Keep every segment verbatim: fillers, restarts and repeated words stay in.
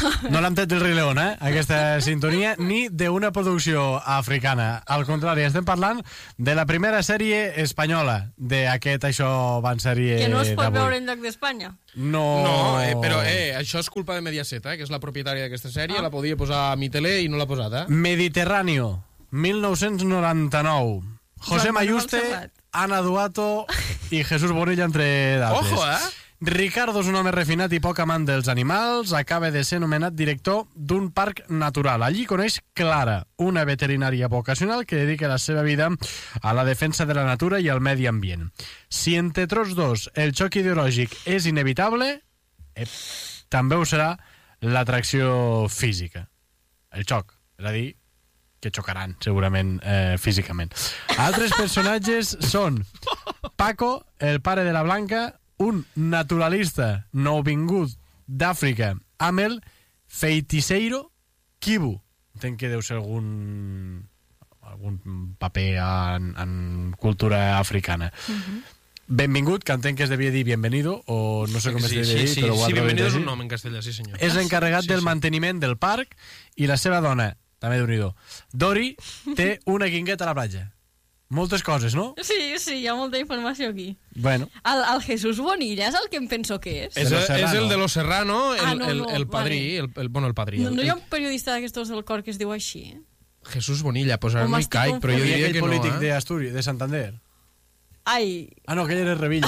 No l'hem tret del Rei León, eh, aquesta sintonia, ni d'una producció africana. Al contrari, estem parlant de la primera sèrie espanyola d'aquest Això van sèrie Que no es pot d'avui. veure en lloc d'Espanya. No, No, eh, però eh, això és culpa de Mediaset, eh, que és la propietària d'aquesta sèrie. Ah. La podia posar a mi tele i no l'ha posat, eh? Mediterráneo, mil nou-cents noranta-nou. José Joan Manuel Mayuste, Serrat. Ana Duato i Jesús Bonilla, entre d'altres. Ojo, eh? Ricardo és un home refinat i poc amant dels animals. Acaba de ser nomenat director d'un parc natural. Allí coneix Clara, una veterinària vocacional que dedica la seva vida a la defensa de la natura i al medi ambient. Si entre tots dos el xoc ideològic és inevitable, eh, també ho serà l'atracció física. El xoc, és a dir, que xocaran, segurament, eh, físicament. Altres personatges són Paco, el pare de la Blanca, un naturalista nouvingut d'Àfrica amb el feiticeiro Kibu. Entenc que deu ser algun algun paper en, en cultura africana. Uh-huh. Benvingut, que entenc que es devia dir bienvenido, o no sé com Sí, es devia sí, dir, sí, però ho sí, ha bienvenido és traduït un així. nom en castellà, sí senyor. És l'encarregat Sí, del sí. manteniment del parc i la seva dona, també déu-n'hi-do, Dori, té una guingueta a la platja. Moltes coses, no? Sí, sí, hi ha molta informació aquí. Bueno, El, el Jesús Bonilla és el que em penso que és. És, De el, Los Serrano. és el de Los Serrano, el, Ah, no, el, no, el padrí, vale. el, el, bueno, el padrí. No, El, no hi ha el, un periodista d'aquestos del cor que es diu així, eh? Jesús Bonilla, pues ara Home, no hi estic caic, però jo hi havia diria aquell que no, polític eh? d'Astúries, de Santander. Ai, Ah, no, aquell era Revilla.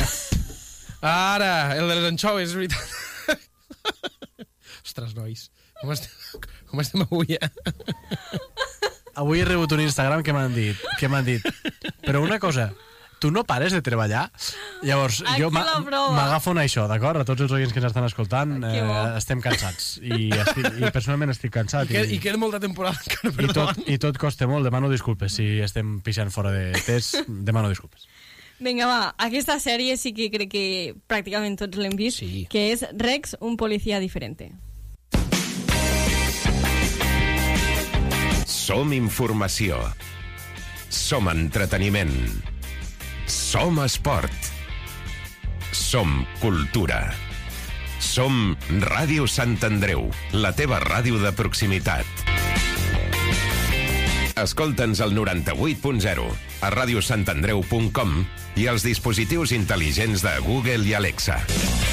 Ara, el de les anxoves, és veritat. Ostres, nois, com estem, com estem avui, eh? Avui he rebut un Instagram que m'han dit, que m'han dit, però una cosa, tu no pares de treballar? Llavors, Aquí jo la m'a- prova. m'agafo en això, d'acord? A tots els oients que ens estan escoltant, Que bo. eh, estem cansats. I, estic, I personalment estic cansat. I, que, I queda molta temporada encara per i, tot, davant. I tot costa molt. Demano disculpes si estem pixant fora de test. Demano disculpes. vinga, va, aquesta sèrie sí que crec que pràcticament tots l'hem vist, Sí. que és Rex, un policia diferente. Som informació. Som entreteniment. Som esport. Som cultura. Som Ràdio Sant Andreu, la teva ràdio de proximitat. Escolta'ns al noranta-vuit punt zero, a radiosantandreu punt com i als dispositius intel·ligents de Google i Alexa.